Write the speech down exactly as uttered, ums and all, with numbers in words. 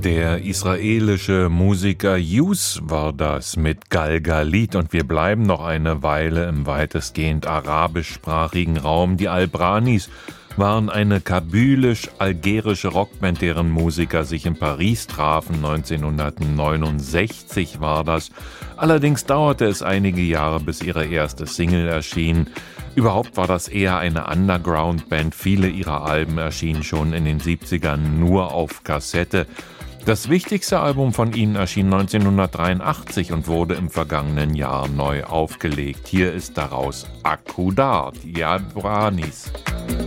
Der israelische Musiker Yus war das mit Galgalit, und wir bleiben noch eine Weile im weitestgehend arabischsprachigen Raum. Die Albranis waren eine kabylisch-algerische Rockband, deren Musiker sich in Paris trafen. neunzehnhundertneunundsechzig war das. Allerdings dauerte es einige Jahre, bis ihre erste Single erschien. Überhaupt war das eher eine Underground-Band. Viele ihrer Alben erschienen schon in den siebzigern nur auf Kassette. Das wichtigste Album von ihnen erschien neunzehnhundertdreiundachtzig und wurde im vergangenen Jahr neu aufgelegt. Hier ist daraus Akudar, die Albranis.